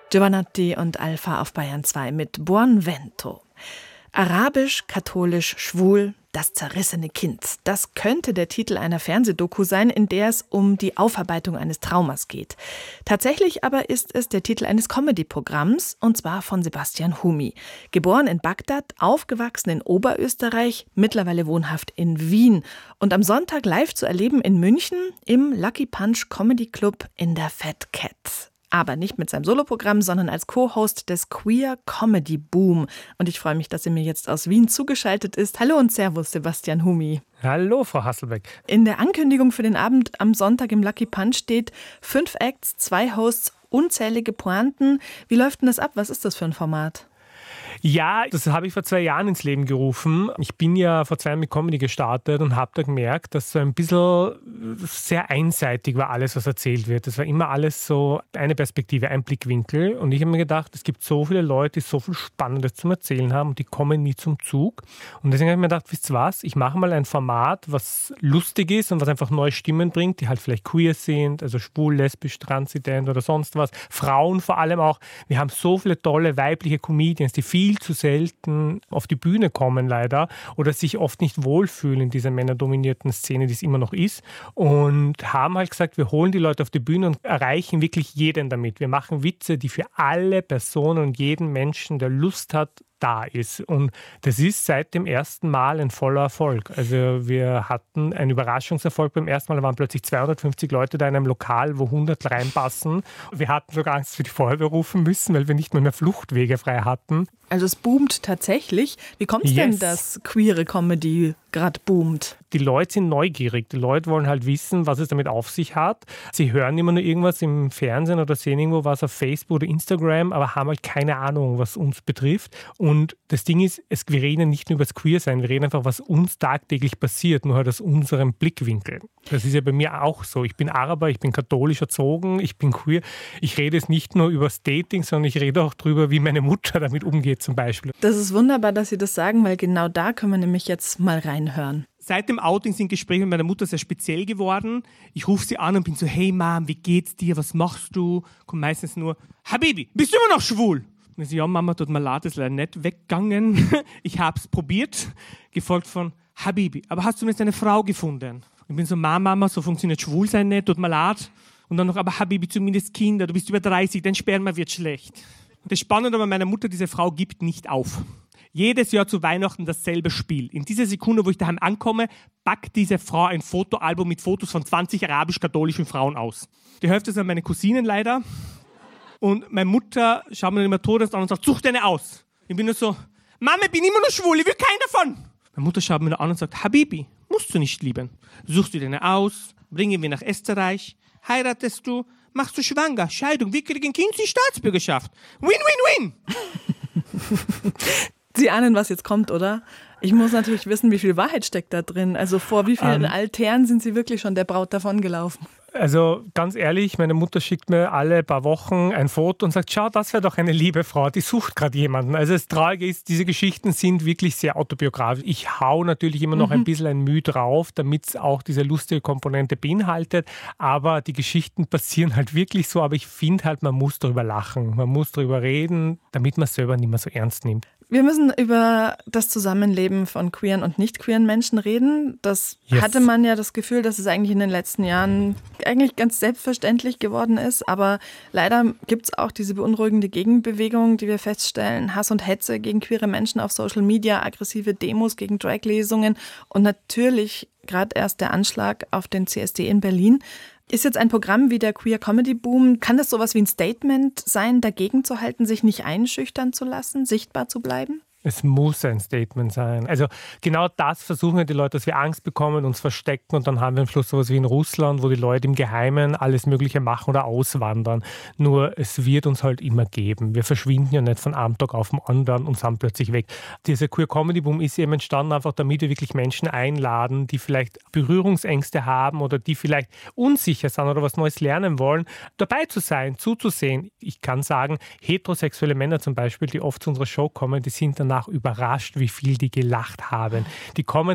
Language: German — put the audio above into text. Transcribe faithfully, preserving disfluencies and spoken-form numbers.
Giovanotti und Alpha auf Bayern zwei mit Buon Vento. Arabisch, katholisch, schwul, das zerrissene Kind. Das könnte der Titel einer Fernsehdoku sein, in der es um die Aufarbeitung eines Traumas geht. Tatsächlich aber ist es der Titel eines Comedy-Programms, und zwar von Sebastian Humi. Geboren in Bagdad, aufgewachsen in Oberösterreich, mittlerweile wohnhaft in Wien. Und am Sonntag live zu erleben in München im Lucky Punch Comedy Club in der Fat Cat. Aber nicht mit seinem Soloprogramm, sondern als Co-Host des Queer Comedy Boom. Und ich freue mich, dass er mir jetzt aus Wien zugeschaltet ist. Hallo und Servus, Sebastian Humi. Hallo, Frau Hasselbeck. In der Ankündigung für den Abend am Sonntag im Lucky Punch steht fünf Acts, zwei Hosts, unzählige Pointen. Wie läuft denn das ab? Was ist das für ein Format? Ja, das habe ich vor zwei Jahren ins Leben gerufen. Ich bin ja vor zwei Jahren mit Comedy gestartet und habe da gemerkt, dass so ein bisschen sehr einseitig war alles, was erzählt wird. Das war immer alles so eine Perspektive, ein Blickwinkel. Und ich habe mir gedacht, es gibt so viele Leute, die so viel Spannendes zum Erzählen haben und die kommen nie zum Zug. Und deswegen habe ich mir gedacht, wisst ihr was, ich mache mal ein Format, was lustig ist und was einfach neue Stimmen bringt, die halt vielleicht queer sind, also schwul, lesbisch, transident oder sonst was. Frauen vor allem auch. Wir haben so viele tolle weibliche Comedians, die viel zu selten auf die Bühne kommen leider oder sich oft nicht wohlfühlen in dieser männerdominierten Szene, die es immer noch ist, und haben halt gesagt, wir holen die Leute auf die Bühne und erreichen wirklich jeden damit. Wir machen Witze, die für alle Personen und jeden Menschen, der Lust hat, da ist. Und das ist seit dem ersten Mal ein voller Erfolg. Also wir hatten einen Überraschungserfolg beim ersten Mal. Da waren plötzlich zweihundertfünfzig Leute da in einem Lokal, wo hundert reinpassen. Wir hatten sogar Angst, für die Feuerwehr rufen müssen, weil wir nicht mehr, mehr Fluchtwege frei hatten. Also es boomt tatsächlich. Wie kommt es yes. denn, dass queere Comedy gerade boomt? Die Leute sind neugierig. Die Leute wollen halt wissen, was es damit auf sich hat. Sie hören immer nur irgendwas im Fernsehen oder sehen irgendwo was auf Facebook oder Instagram, aber haben halt keine Ahnung, was uns betrifft. Und das Ding ist, es, wir reden nicht nur über das Queersein, wir reden einfach, was uns tagtäglich passiert, nur halt aus unserem Blickwinkel. Das ist ja bei mir auch so. Ich bin Araber, ich bin katholisch erzogen, ich bin queer. Ich rede jetzt nicht nur über das Dating, sondern ich rede auch darüber, wie meine Mutter damit umgeht zum Beispiel. Das ist wunderbar, dass Sie das sagen, weil genau da können wir nämlich jetzt mal reinhören. Seit dem Outing sind Gespräche mit meiner Mutter sehr speziell geworden. Ich rufe sie an und bin so, hey Mom, wie geht's dir, was machst du? Kommt meistens nur, Habibi, bist du immer noch schwul? Und ich so, ja Mama, tut mir leid, das ist leider nicht weggegangen. Ich habe es probiert, gefolgt von, Habibi, aber hast du jetzt eine Frau gefunden? Und ich bin so, Mama, Mama, so funktioniert Schwulsein nicht, tut mir leid. Und dann noch, aber Habibi, zumindest Kinder, du bist über dreißig, dein Sperma wird schlecht. Und das Spannende bei meiner Mutter, diese Frau gibt nicht auf. Jedes Jahr zu Weihnachten dasselbe Spiel. In dieser Sekunde, wo ich daheim ankomme, packt diese Frau ein Fotoalbum mit Fotos von zwanzig arabisch-katholischen Frauen aus. Die Hälfte sind meine Cousinen leider. Und meine Mutter schaut mir immer tot an und sagt, such deine aus. Ich bin nur so, Mama, ich bin immer noch schwul, ich will keinen davon. Meine Mutter schaut mir an und sagt, Habibi, musst du nicht lieben. Suchst du deine aus, bringen wir nach Österreich, heiratest du, machst du schwanger, Scheidung, wir kriegen Kind die Staatsbürgerschaft. Win, win, win. Sie ahnen, was jetzt kommt, oder? Ich muss natürlich wissen, wie viel Wahrheit steckt da drin. Also vor wie vielen um, Altären sind Sie wirklich schon der Braut davongelaufen? Also ganz ehrlich, meine Mutter schickt mir alle paar Wochen ein Foto und sagt, schau, das wäre doch eine liebe Frau, die sucht gerade jemanden. Also das Traurige ist, diese Geschichten sind wirklich sehr autobiografisch. Ich hau natürlich immer noch mhm. ein bisschen ein Mühe drauf, damit es auch diese lustige Komponente beinhaltet. Aber die Geschichten passieren halt wirklich so. Aber ich finde halt, man muss darüber lachen. Man muss darüber reden, damit man es selber nicht mehr so ernst nimmt. Wir müssen über das Zusammenleben von queeren und nicht queeren Menschen reden. Das yes. hatte man ja das Gefühl, dass es eigentlich in den letzten Jahren eigentlich ganz selbstverständlich geworden ist. Aber leider gibt es auch diese beunruhigende Gegenbewegung, die wir feststellen. Hass und Hetze gegen queere Menschen auf Social Media, aggressive Demos gegen Drag-Lesungen und natürlich gerade erst der Anschlag auf den C S D in Berlin. Ist jetzt ein Programm wie der Queer Comedy Boom, kann das sowas wie ein Statement sein, dagegen zu halten, sich nicht einschüchtern zu lassen, sichtbar zu bleiben? Es muss ein Statement sein. Also genau das versuchen ja die Leute, dass wir Angst bekommen, uns verstecken und dann haben wir am Schluss sowas wie in Russland, wo die Leute im Geheimen alles Mögliche machen oder auswandern. Nur es wird uns halt immer geben. Wir verschwinden ja nicht von einem Tag auf den anderen und sind plötzlich weg. Dieser Queer Comedy Boom ist eben entstanden, einfach damit wir wirklich Menschen einladen, die vielleicht Berührungsängste haben oder die vielleicht unsicher sind oder was Neues lernen wollen, dabei zu sein, zuzusehen. Ich kann sagen, heterosexuelle Männer zum Beispiel, die oft zu unserer Show kommen, die sind danach überrascht, wie viel die gelacht haben. Die kommen